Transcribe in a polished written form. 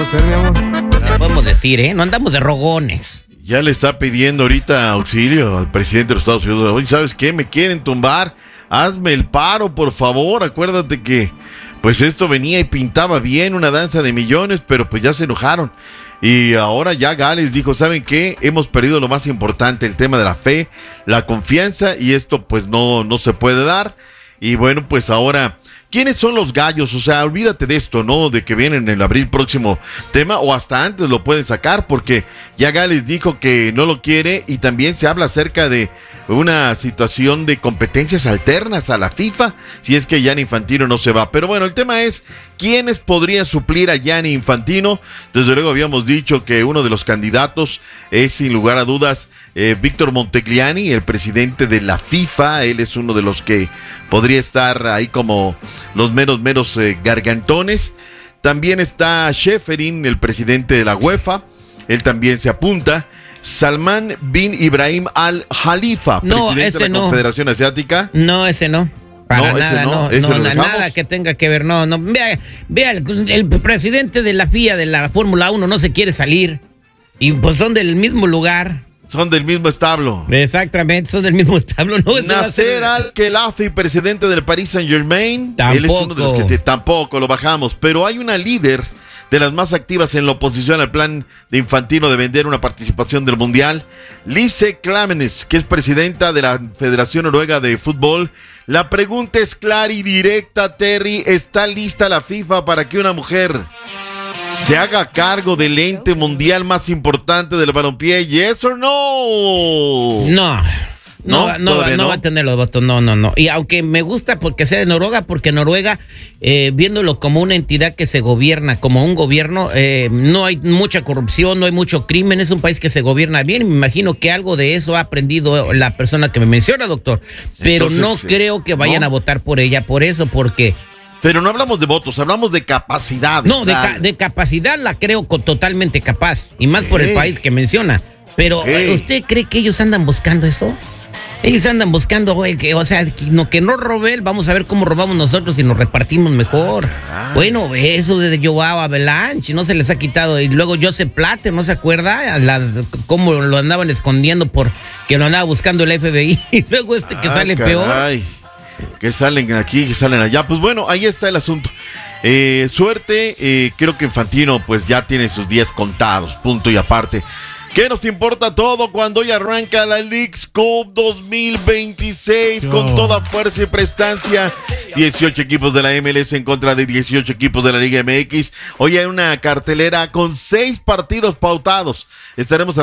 ser, mi amor. No podemos decir, no andamos de rogones. Ya le está pidiendo ahorita auxilio al presidente de los Estados Unidos. Oye, ¿sabes qué? Me quieren tumbar. Hazme el paro, por favor. Acuérdate que pues esto venía y pintaba bien, una danza de millones, pero pues ya se enojaron. Y ahora ya Gales dijo, ¿saben qué? Hemos perdido lo más importante, el tema de la fe, la confianza, y esto pues no se puede dar. Y bueno, pues ahora, ¿quiénes son los gallos? O sea, olvídate de esto, ¿no? De que vienen en el abril próximo tema, o hasta antes lo pueden sacar, porque ya Gales dijo que no lo quiere, y también se habla acerca de una situación de competencias alternas a la FIFA, si es que Gianni Infantino no se va. Pero bueno, el tema es, ¿quiénes podrían suplir a Gianni Infantino? Desde luego habíamos dicho que uno de los candidatos es, sin lugar a dudas, Víctor Montegliani, el presidente de la FIFA. Él es uno de los que podría estar ahí como los menos gargantones. También está Schäferin, el presidente de la UEFA. Él también se apunta. Salman bin Ibrahim Al Khalifa, presidente de la Confederación Asiática. No, ese no. Para nada, nada que tenga que ver, no. Vea, el presidente de la FIA, de la Fórmula 1, no se quiere salir. Y pues son del mismo lugar. Son del mismo establo. Exactamente, son del mismo establo. No, Nasser Al-Khelaifi, presidente del Paris Saint-Germain. Tampoco. Él es uno de los que tampoco lo bajamos. Pero hay una líder de las más activas en la oposición al plan de Infantino de vender una participación del Mundial, Lise Klaveness, que es presidenta de la Federación Noruega de Fútbol. La pregunta es clara y directa, Terry. ¿Está lista la FIFA para que una mujer se haga cargo del ente mundial más importante del balompié? ¿Yes or no? No va a tener los votos, no. Y aunque me gusta porque sea de Noruega, porque Noruega, viéndolo como una entidad que se gobierna, como un gobierno, no hay mucha corrupción, no hay mucho crimen, es un país que se gobierna bien, y me imagino que algo de eso ha aprendido la persona que me menciona, doctor. Pero entonces, no creo que vayan a votar por ella, por eso, porque... Pero no hablamos de votos, hablamos de capacidad. No, de capacidad la creo totalmente capaz, y más por el país que menciona. Pero, ¿usted cree que ellos andan buscando eso? Ellos andan buscando, güey, que no roben, vamos a ver cómo robamos nosotros y nos repartimos mejor. Bueno, eso de Joao Avalanche no se les ha quitado. Y luego Joseph Platter, ¿no se acuerda? Cómo lo andaban escondiendo porque lo andaba buscando el FBI. Y luego que sale peor. Que salen aquí, que salen allá. Pues bueno, ahí está el asunto. Suerte, creo que Infantino pues ya tiene sus días contados, punto y aparte. ¿Qué nos importa todo cuando hoy arranca la Leagues Cup 2026 con toda fuerza y prestancia? 18 equipos de la MLS en contra de 18 equipos de la Liga MX. Hoy hay una cartelera con 6 partidos pautados. Estaremos